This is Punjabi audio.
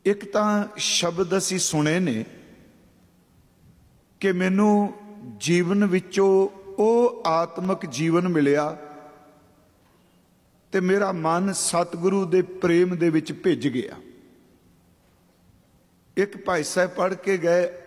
ਇੱਕ ਤਾਂ ਸ਼ਬਦ ਅਸੀਂ ਸੁਣੇ ਨੇ ਕਿ ਮੈਨੂੰ ਜੀਵਨ ਵਿੱਚੋਂ ਉਹ ਆਤਮਿਕ ਜੀਵਨ ਮਿਲਿਆ ਤੇ ਮੇਰਾ ਮਨ ਸਤਿਗੁਰੂ ਦੇ ਪ੍ਰੇਮ ਦੇ ਵਿੱਚ ਭਿੱਜ ਗਿਆ। ਇੱਕ ਭਾਈ ਸਾਹਿਬ ਪੜ੍ਹ ਕੇ ਗਏ,